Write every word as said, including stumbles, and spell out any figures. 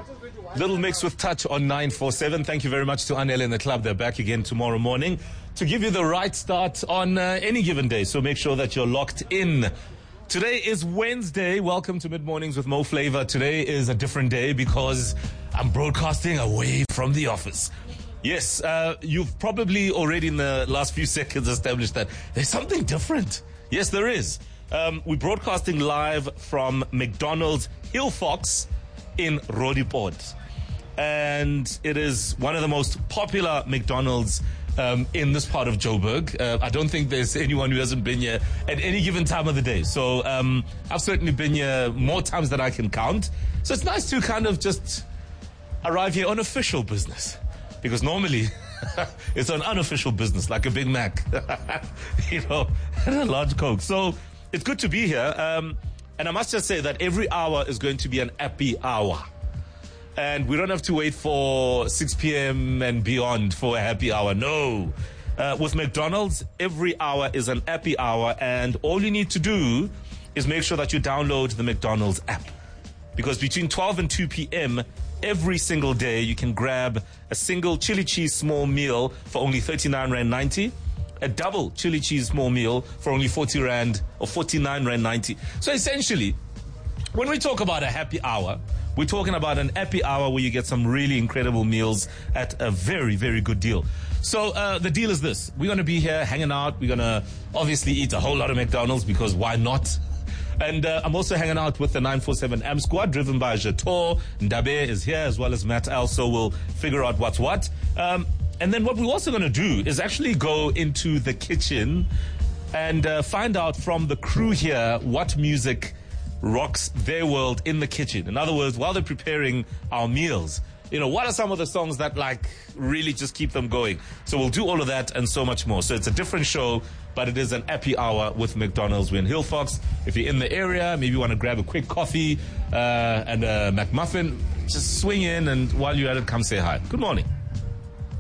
Little Mix with Touch on nine four seven. Thank you very much to Anel and the club. They're back again tomorrow morning to give you the right start on uh, any given day. So make sure that you're locked in. Today is Wednesday. Welcome to Mid Mornings with Mo Flavor. Today is a different day because I'm broadcasting away from the office. Yes, uh, you've probably already in the last few seconds established that there's something different. Yes, there is. Um, we're broadcasting live from McDonald's Hillfox in Roodepoort. And it is one of the most popular McDonald's um, in this part of Joburg. Uh, I don't think there's anyone who hasn't been here at any given time of the day. So um, I've certainly been here more times than I can count. So it's nice to kind of just arrive here on official business. Because normally it's an unofficial business, like a Big Mac, you know, and a large Coke. So it's good to be here. Um, and I must just say that every hour is going to be an happy hour. And we don't have to wait for six p.m. and beyond for a happy hour. No. Uh, with McDonald's, every hour is an happy hour. And all you need to do is make sure that you download the McDonald's app. Because between twelve and two p.m., every single day, you can grab a single chili cheese small meal for only thirty-nine rand ninety, a double chili cheese small meal for only forty rand or forty-nine rand ninety. So essentially, when we talk about a happy hour, we're talking about an happy hour where you get some really incredible meals at a very, very good deal. So uh, the deal is this. We're going to be here hanging out. We're going to obviously eat a whole lot of McDonald's because why not? And uh, I'm also hanging out with the nine four seven A M squad driven by Jator. Ndabe is here as well as Matt Al, so we'll figure out what's what. Um, and then what we're also going to do is actually go into the kitchen and uh, find out from the crew here what music rocks their world in the kitchen. In other words, while they're preparing our meals, you know, what are some of the songs that like really just keep them going? So we'll do all of that and so much more. So it's a different show, but it is an happy hour with McDonald's. We're in Hillfox. If you're in the area, maybe you want to grab a quick coffee uh, and a McMuffin, just swing in, and while you're at it, come say hi. Good morning.